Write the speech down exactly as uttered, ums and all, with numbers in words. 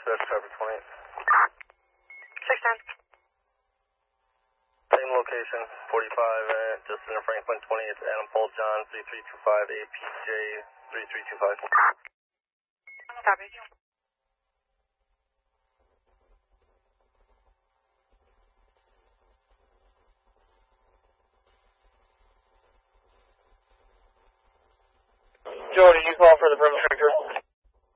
That's Trevor twenty. six ten. Same location, forty-five, uh, just in Franklin twenty. It's Adam Paul John, three three two five, A P J, three three two five. Copy. Joe, did you call for the perimeter?